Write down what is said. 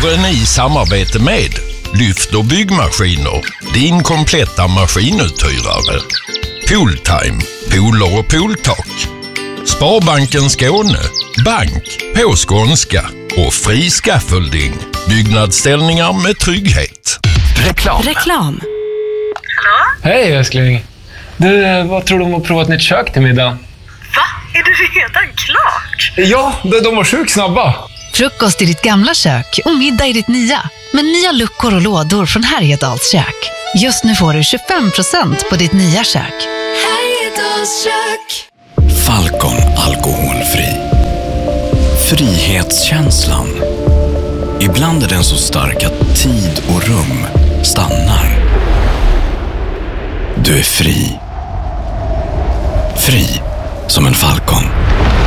Våren i samarbete med Lyft och byggmaskiner, din kompletta maskinuthyrare. Pooltime, pooler och pooltak. Sparbanken Skåne, bank på skånska. Och Fri Scaffolding, byggnadsställningar med trygghet. Reklam. Hallå? Hej älskling. Du, vad tror du om att prova ett nytt kök till middag? Va? Är det redan klart? Ja, de var sjukt snabba. Frukost i ditt gamla kök och middag i ditt nya. Med nya luckor och lådor från Härjedals kök. Just nu får du 25% på ditt nya kök. Härjedals kök. Falcon alkoholfri. Frihetskänslan. Ibland är den så stark att tid och rum stannar. Du är fri. Fri som en falcon.